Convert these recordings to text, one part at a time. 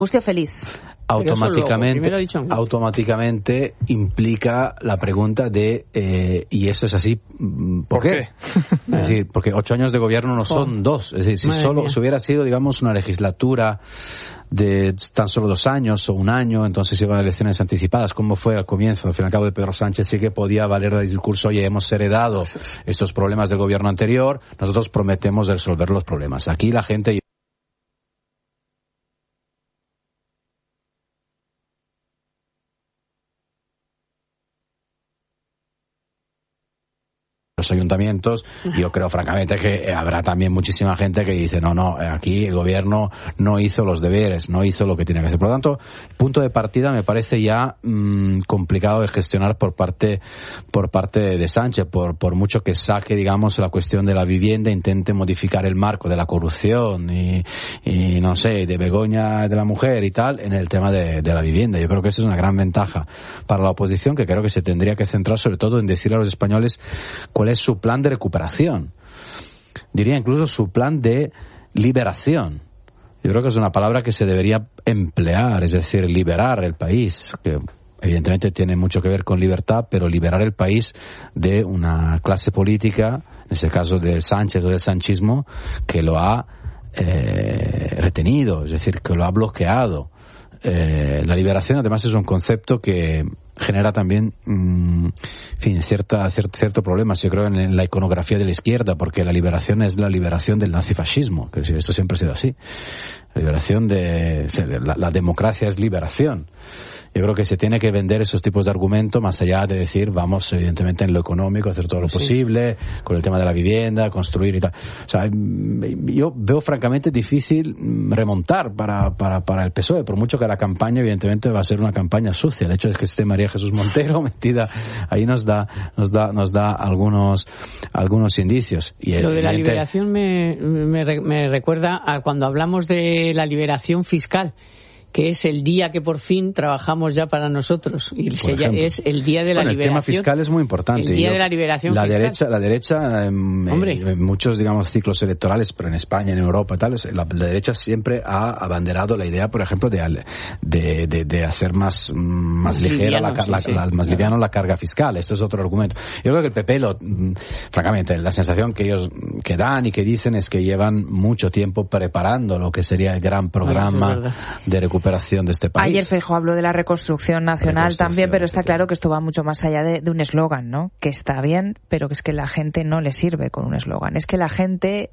Angustia feliz. Automáticamente implica la pregunta de ¿y eso es así? ¿Por qué? Es decir, porque 8 años de gobierno no son 2. Es decir, si hubiera sido, digamos, una legislatura de tan solo 2 años o 1 año, entonces iban a elecciones anticipadas, como fue al comienzo. Al fin y al cabo de Pedro Sánchez sí que podía valer el discurso, oye, hemos heredado estos problemas del gobierno anterior, nosotros prometemos resolver los problemas. Aquí la gente... los ayuntamientos, yo creo francamente que habrá también muchísima gente que dice no, aquí el gobierno no hizo los deberes, no hizo lo que tenía que hacer. Por lo tanto, punto de partida me parece ya complicado de gestionar por parte de Sánchez, por mucho que saque, digamos, la cuestión de la vivienda, intente modificar el marco de la corrupción y no sé, de Begoña de la mujer y tal, en el tema de la vivienda. Yo creo que eso es una gran ventaja para la oposición, que creo que se tendría que centrar sobre todo en decirle a los españoles cuál es su plan de recuperación. Diría incluso su plan de liberación. Yo creo que es una palabra que se debería emplear, es decir, liberar el país, que evidentemente tiene mucho que ver con libertad, pero liberar el país de una clase política, en este caso de Sánchez o del sanchismo, que lo ha retenido, es decir, que lo ha bloqueado. La liberación además es un concepto que genera también cierto problema, yo creo, en la iconografía de la izquierda, porque la liberación es la liberación del nazifascismo, que esto siempre ha sido así. La democracia es liberación. Yo creo que se tiene que vender esos tipos de argumentos más allá de decir vamos evidentemente en lo económico hacer todo lo posible con el tema de la vivienda, construir y tal. O sea, yo veo francamente difícil remontar para el PSOE, por mucho que la campaña evidentemente va a ser una campaña sucia. El hecho es que esté María Jesús Montero metida ahí nos da algunos indicios. Y lo de la liberación me recuerda a cuando hablamos de la liberación fiscal, que es el día que por fin trabajamos ya para nosotros, y es el día de la liberación. El tema fiscal es muy importante. El día de la liberación fiscal. La derecha en muchos, digamos, ciclos electorales, pero en España, en Europa y tal, la derecha siempre ha abanderado la idea, por ejemplo, de hacer más ligera más liviano la carga fiscal. Esto es otro argumento. Yo creo que el PP, francamente, la sensación que ellos que dan y que dicen es que llevan mucho tiempo preparando lo que sería el gran programa de recuperación de este país. Ayer Feijóo habló de la reconstrucción nacional también, pero está claro que esto va mucho más allá de un eslogan, ¿no? Que está bien, pero que es que la gente no le sirve con un eslogan. Es que la gente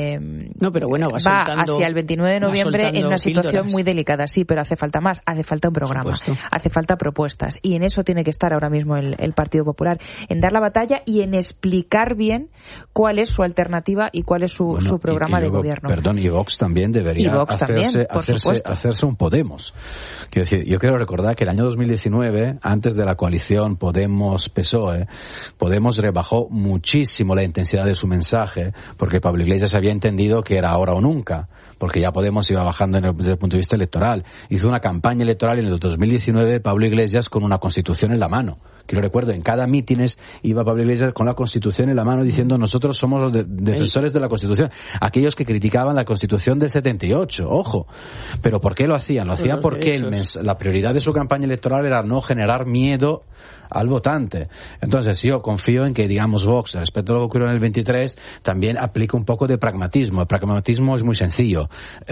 va hacia el 29 de noviembre en una situación muy delicada. Sí, pero hace falta más. Hace falta un programa. Hace falta propuestas. Y en eso tiene que estar ahora mismo el Partido Popular. En dar la batalla y en explicar bien cuál es su alternativa y cuál es su programa de gobierno. Perdón, y Vox también debería hacerse un Podemos. Quiero decir, yo quiero recordar que el año 2019, antes de la coalición Podemos-PSOE, Podemos rebajó muchísimo la intensidad de su mensaje, porque Pablo Iglesias había entendido que era ahora o nunca, porque ya Podemos iba bajando desde el punto de vista electoral. Hizo una campaña electoral en el 2019 Pablo Iglesias con una Constitución en la mano. Que lo recuerdo, en cada mítines iba Pablo Iglesias con la Constitución en la mano diciendo nosotros somos los defensores de la Constitución. Aquellos que criticaban la Constitución del 78, ojo. Pero ¿por qué lo hacían? Lo hacían porque la prioridad de su campaña electoral era no generar miedo al votante. Entonces yo confío en que, digamos, Vox, respecto a lo que ocurrió en el 23, también aplica un poco de pragmatismo. El pragmatismo es muy sencillo.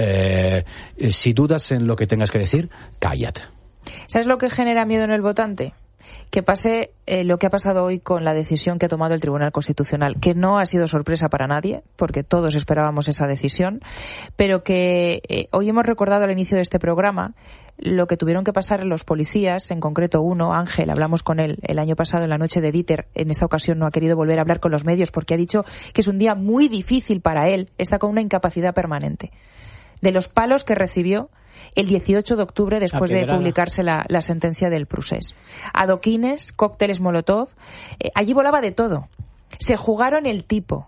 Si dudas en lo que tengas que decir, cállate. ¿Sabes lo que genera miedo en el votante? Que pase lo que ha pasado hoy con la decisión que ha tomado el Tribunal Constitucional, que no ha sido sorpresa para nadie, porque todos esperábamos esa decisión, pero que hoy hemos recordado al inicio de este programa lo que tuvieron que pasar los policías, en concreto uno, Ángel, hablamos con él el año pasado en la noche de Dieter. En esta ocasión no ha querido volver a hablar con los medios porque ha dicho que es un día muy difícil para él, está con una incapacidad permanente. De los palos que recibió el 18 de octubre después de publicarse la sentencia del Prusés. Adoquines, cócteles Molotov, allí volaba de todo. Se jugaron el tipo.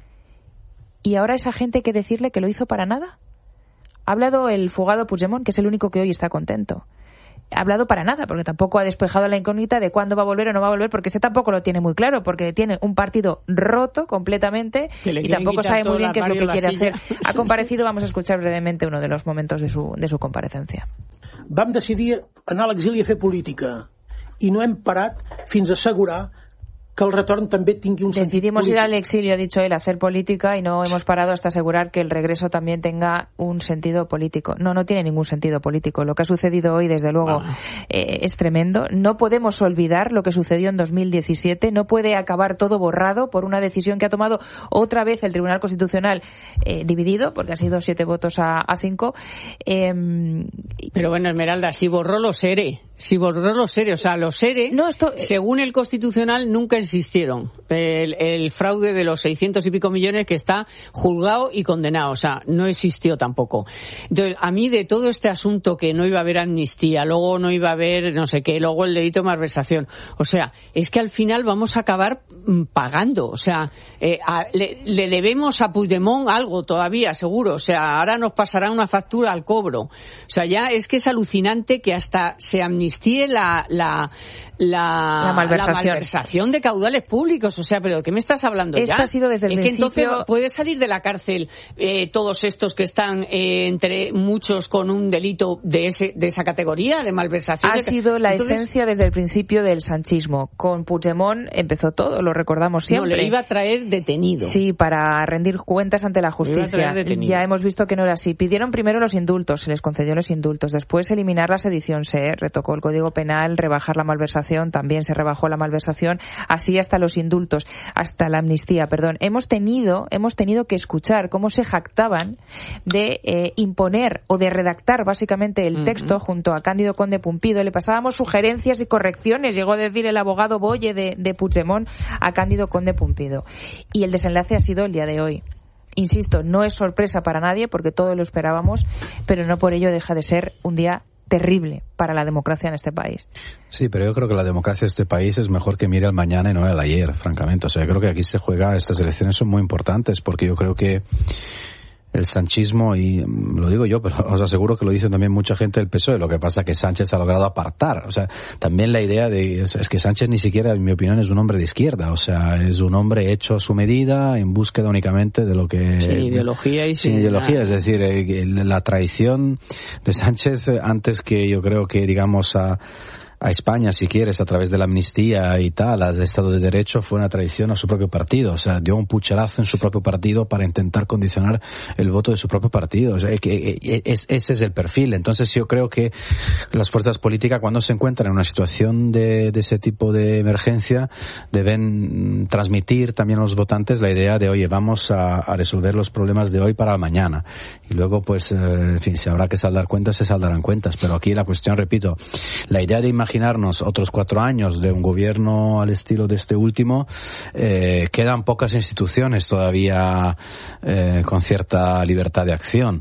¿Y ahora esa gente hay que decirle que lo hizo para nada? Ha hablado el fugado Puigdemont, que es el único que hoy está contento. hablado para nada, porque tampoco ha despejado la incógnita de cuándo va a volver o no va a volver, porque tampoco lo tiene muy claro, porque tiene un partido roto completamente y tampoco sabe muy bien qué es lo que quiere hacer. Ha comparecido, vamos a escuchar brevemente uno de los momentos de su comparecencia. Vam decidir anar a l'exili a fer política i no hem parat fins a assegurar que el retorn també tingui un sentit Decidimos polític. Ir al exilio, ha dicho él, a hacer política y no hemos parado hasta asegurar que el regreso también tenga un sentido político. No tiene ningún sentido político. Lo que ha sucedido hoy, desde luego, es tremendo. No podemos olvidar lo que sucedió en 2017. No puede acabar todo borrado por una decisión que ha tomado otra vez el Tribunal Constitucional dividido, porque ha sido 7 votos a 5. Pero bueno, Esmeralda, si borró los ERE, o sea, los ERE, según el Constitucional, nunca existieron. El fraude de los 600 y pico millones que está juzgado y condenado, o sea, no existió tampoco. Entonces, a mí de todo este asunto que no iba a haber amnistía, luego no iba a haber no sé qué, luego el delito de malversación, o sea, es que al final vamos a acabar pagando, o sea, le debemos a Puigdemont algo todavía, seguro, o sea, ahora nos pasará una factura al cobro, o sea, ya es que es alucinante que hasta se amnistíe la malversación de caudales públicos, o sea, pero ¿de qué me estás hablando ya? Esto ha sido desde el principio. Que entonces puede salir de la cárcel todos estos que están entre muchos con un delito de esa categoría de malversación. Ha sido la esencia desde el principio del sanchismo. Con Puigdemont empezó todo, lo recordamos siempre. No, le iba a traer detenido. Sí, para rendir cuentas ante la justicia. Ya hemos visto que no era así. Pidieron primero los indultos, se les concedió los indultos. Después eliminar la sedición, se retocó el Código Penal, rebajar la malversación, también se rebajó la malversación, así hasta los indultos, hasta la amnistía, perdón. Hemos tenido que escuchar cómo se jactaban de imponer o de redactar básicamente el texto junto a Cándido Conde Pumpido. Le pasábamos sugerencias y correcciones, llegó a decir el abogado Boye de Puigdemont a Cándido Conde Pumpido. Y el desenlace ha sido el día de hoy. Insisto, no es sorpresa para nadie porque todos lo esperábamos, pero no por ello deja de ser un día terrible para la democracia en este país. Sí, pero yo creo que la democracia de este país es mejor que mire al mañana y no al ayer, francamente. O sea, yo creo que aquí estas elecciones son muy importantes porque yo creo que el sanchismo, y lo digo yo, pero os aseguro que lo dice también mucha gente del PSOE, lo que pasa es que Sánchez ha logrado apartar. O sea, también la idea es que Sánchez ni siquiera, en mi opinión, es un hombre de izquierda. O sea, es un hombre hecho a su medida, en búsqueda únicamente de lo que... Sin ideología y sin ideología. Es decir, la traición de Sánchez, antes que yo creo que, digamos, a España, si quieres, a través de la amnistía y tal, al Estado de Derecho, fue una traición a su propio partido. O sea, dio un pucherazo en su propio partido para intentar condicionar el voto de su propio partido. O sea, ese es el perfil. Entonces yo creo que las fuerzas políticas, cuando se encuentran en una situación de ese tipo de emergencia, deben transmitir también a los votantes la idea de, oye, vamos a resolver los problemas de hoy para mañana. Y luego, pues, en fin, si habrá que saldar cuentas, se saldarán cuentas. Pero aquí la cuestión, repito, la idea de imaginarnos otros 4 años de un gobierno al estilo de este último, quedan pocas instituciones todavía con cierta libertad de acción.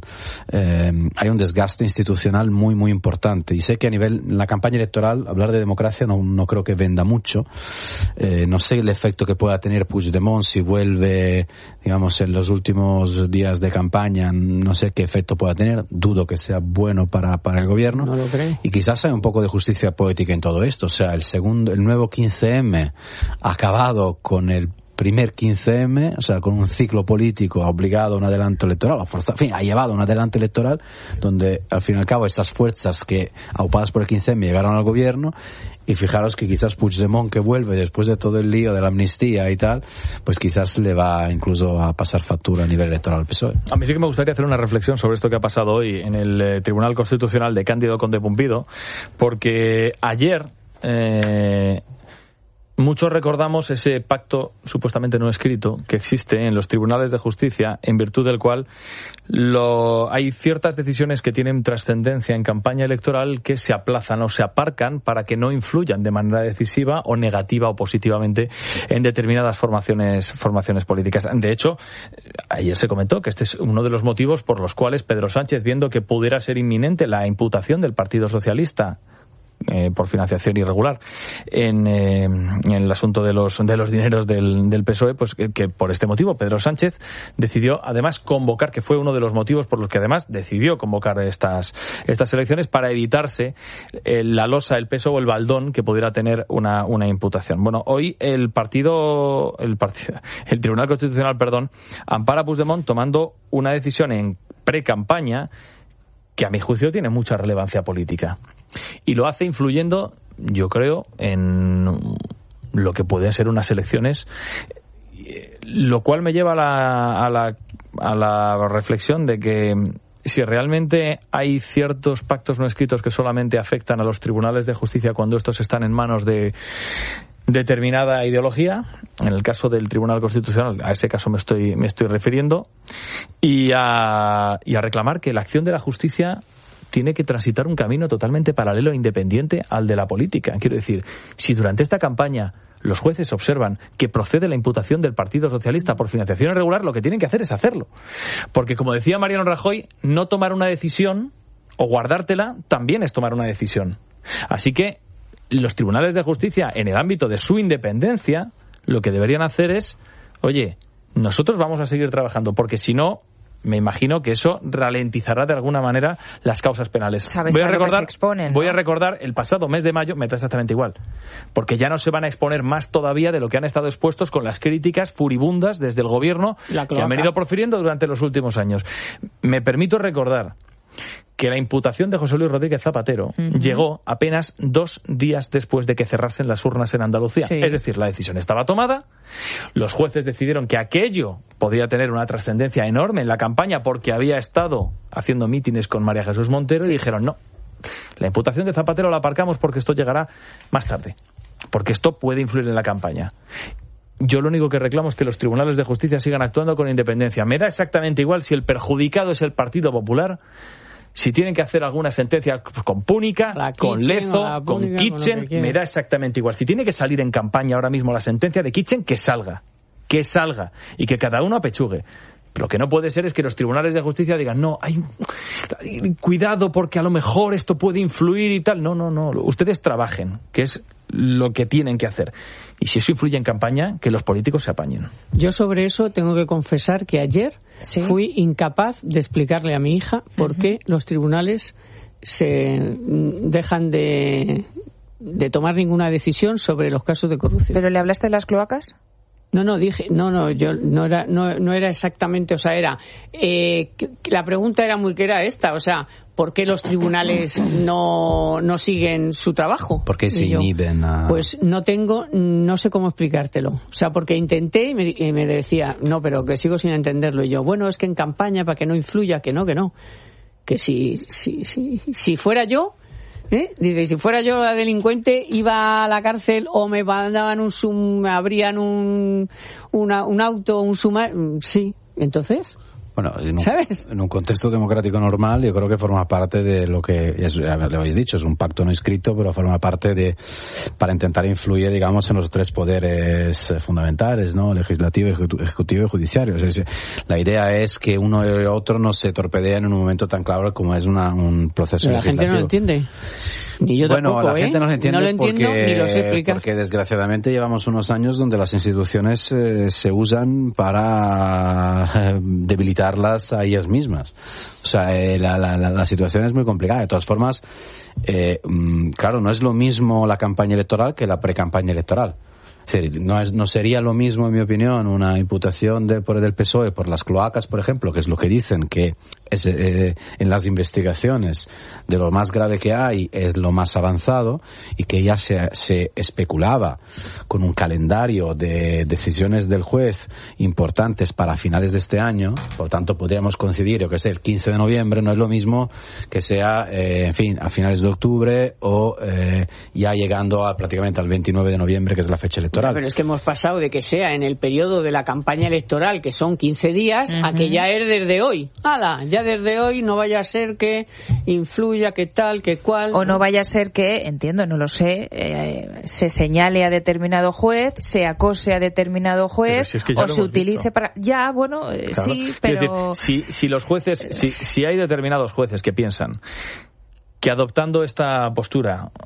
Hay un desgaste institucional muy, muy importante. Y sé que a nivel, en la campaña electoral, hablar de democracia no creo que venda mucho. No sé el efecto que pueda tener Puigdemont si vuelve, digamos, en los últimos días de campaña. No sé qué efecto pueda tener. Dudo que sea bueno para el gobierno. No lo creo. Y quizás hay un poco de justicia poética en todo esto. O sea, el nuevo 15M ha acabado con el primer 15M, o sea, con un ciclo político, ha obligado a un adelanto electoral, ha llevado a un adelanto electoral donde, al fin y al cabo, estas fuerzas que, aupadas por el 15M, llegaron al gobierno. Y fijaros que quizás Puigdemont, que vuelve después de todo el lío de la amnistía y tal, pues quizás le va incluso a pasar factura a nivel electoral al PSOE. A mí sí que me gustaría hacer una reflexión sobre esto que ha pasado hoy en el Tribunal Constitucional de Cándido Conde Pumpido, porque ayer muchos recordamos ese pacto supuestamente no escrito que existe en los tribunales de justicia, en virtud del cual hay ciertas decisiones que tienen trascendencia en campaña electoral que se aplazan o se aparcan para que no influyan de manera decisiva o negativa o positivamente en determinadas formaciones políticas. De hecho, ayer se comentó que este es uno de los motivos por los cuales Pedro Sánchez, viendo que pudiera ser inminente la imputación del Partido Socialista por financiación irregular en el asunto de los dineros del PSOE, pues que por este motivo Pedro Sánchez decidió además convocar, que fue uno de los motivos por los que además decidió convocar estas elecciones, para evitarse la losa, el peso o el baldón que pudiera tener una imputación. Bueno, hoy el Tribunal Constitucional, ampara a Puigdemont tomando una decisión en pre-campaña que a mi juicio tiene mucha relevancia política. Y lo hace influyendo, yo creo, en lo que pueden ser unas elecciones, lo cual me lleva a la reflexión de que si realmente hay ciertos pactos no escritos que solamente afectan a los tribunales de justicia cuando estos están en manos de determinada ideología, en el caso del Tribunal Constitucional, a ese caso me estoy refiriendo, y a reclamar que la acción de la justicia tiene que transitar un camino totalmente paralelo e independiente al de la política. Quiero decir, si durante esta campaña los jueces observan que procede la imputación del Partido Socialista por financiación irregular, lo que tienen que hacer es hacerlo. Porque, como decía Mariano Rajoy, no tomar una decisión o guardártela también es tomar una decisión. Así que los tribunales de justicia, en el ámbito de su independencia, lo que deberían hacer es, oye, nosotros vamos a seguir trabajando, porque si no, me imagino que eso ralentizará de alguna manera las causas penales. Voy a recordar el pasado mes de mayo, me da exactamente igual, porque ya no se van a exponer más todavía de lo que han estado expuestos con las críticas furibundas desde el gobierno que han venido profiriendo durante los últimos años. Me permito recordar que la imputación de José Luis Rodríguez Zapatero llegó apenas 2 días después de que cerrasen las urnas en Andalucía. Sí. Es decir, la decisión estaba tomada, los jueces decidieron que aquello podía tener una trascendencia enorme en la campaña porque había estado haciendo mítines con María Jesús Montero, y dijeron no, la imputación de Zapatero la aparcamos porque esto llegará más tarde, porque esto puede influir en la campaña. Yo lo único que reclamo es que los tribunales de justicia sigan actuando con independencia. Me da exactamente igual si el perjudicado es el Partido Popular, si tienen que hacer alguna sentencia con Púnica, con Lezo, con Kitchen, me da exactamente igual. Si tiene que salir en campaña ahora mismo la sentencia de Kitchen, que salga, y que cada uno apechugue. Lo que no puede ser es que los tribunales de justicia digan, no, hay cuidado porque a lo mejor esto puede influir y tal. No, ustedes trabajen, que es lo que tienen que hacer. Y si eso influye en campaña, que los políticos se apañen. Yo sobre eso tengo que confesar que ayer fui incapaz de explicarle a mi hija por qué los tribunales se dejan de tomar ninguna decisión sobre los casos de corrupción. ¿Pero le hablaste de las cloacas? Yo no era exactamente, o sea, era la pregunta era muy clara esta, o sea, ¿por qué los tribunales no siguen su trabajo? ¿Por qué se inhiben a...? Pues no sé cómo explicártelo, o sea, porque intenté y me decía, no, pero que sigo sin entenderlo, y yo, bueno, es que en campaña para que no influya, que no, que si fuera yo, dice, si fuera yo la delincuente, iba a la cárcel o me mandaban me abrían un auto, un sumario. Sí, entonces... Bueno, en un contexto democrático normal, yo creo que forma parte de lo que, ya lo habéis dicho, es un pacto no escrito, pero forma parte para intentar influir, digamos, en los 3 poderes fundamentales, ¿no? Legislativo, ejecutivo y judiciario. Es decir, la idea es que uno y otro no se torpedeen en un momento tan claro como es un proceso pero legislativo. La gente no lo entiende. Ni yo tampoco, la gente no lo entiende, no lo entiendo, ni lo sé explicar. Porque desgraciadamente llevamos unos años donde las instituciones se usan para debilitarlas a ellas mismas. O sea, la situación es muy complicada. De todas formas, claro, no es lo mismo la campaña electoral que la pre-campaña electoral. Es decir, no sería lo mismo, en mi opinión, una imputación del PSOE por las cloacas, por ejemplo, que es lo que dicen que es, en las investigaciones de lo más grave que hay es lo más avanzado, y que ya se especulaba con un calendario de decisiones del juez importantes para finales de este año. Por tanto, podríamos coincidir, el 15 de noviembre, no es lo mismo que sea, a finales de octubre o ya llegando prácticamente al 29 de noviembre, que es la fecha electoral. Pero es que hemos pasado de que sea en el periodo de la campaña electoral, que son 15 días, a que ya es desde hoy. ¡Hala! Ya desde hoy, no vaya a ser que influya, que tal, que cual. O no vaya a ser que, entiendo, no lo sé, se señale a determinado juez, se acose a determinado juez, o se utilice visto. Para... Ya, bueno, claro. Sí, pero... Decir, si los jueces, si hay determinados jueces que piensan que adoptando esta postura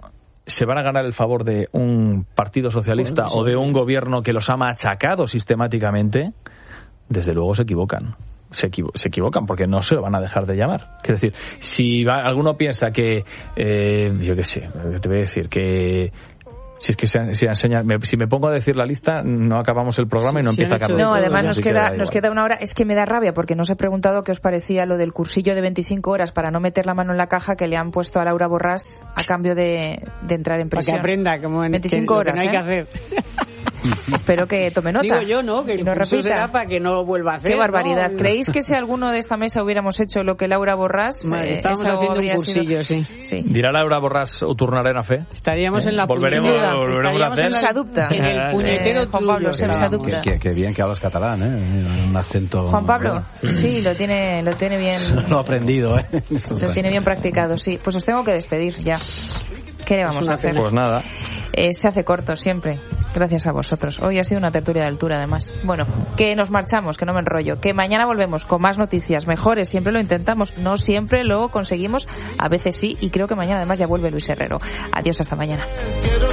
se van a ganar el favor de un partido socialista o de un gobierno que los ha machacado sistemáticamente, desde luego se equivocan. Se equivocan porque no se lo van a dejar de llamar. Es decir, si alguno piensa que, yo qué sé, te voy a decir que si es que si me pongo a decir la lista, no acabamos el programa y no empieza Carlos. No, además nos queda una hora. Es que me da rabia porque no os he preguntado qué os parecía lo del cursillo de 25 horas para no meter la mano en la caja que le han puesto a Laura Borràs a cambio de entrar en prisión. Para que aprenda como en 25 horas, lo que no hay que hacer. Espero que tome nota. Digo yo, ¿no? Que no repita. Será para que no lo vuelva a hacer. Qué barbaridad. ¿No? ¿Creéis que si alguno de esta mesa hubiéramos hecho lo que Laura Borràs? Estábamos haciendo un cursillo, sí. ¿Dirá Laura Borràs o tornará fe? Estaríamos en la volveremos a hacer. En el puñetero Juan Pablo, Sensadupta. Qué bien que hablas catalán, un acento. Juan Pablo, sí, lo tiene bien. Lo he aprendido, Lo tiene bien practicado, sí. Pues os tengo que despedir ya. ¿Qué le vamos a hacer? Pues nada. Se hace corto siempre, gracias a vosotros. Hoy ha sido una tertulia de altura, además. Bueno, que nos marchamos, que no me enrollo. Que mañana volvemos con más noticias mejores. Siempre lo intentamos, no siempre lo conseguimos. A veces sí, y creo que mañana además ya vuelve Luis Herrero. Adiós, hasta mañana.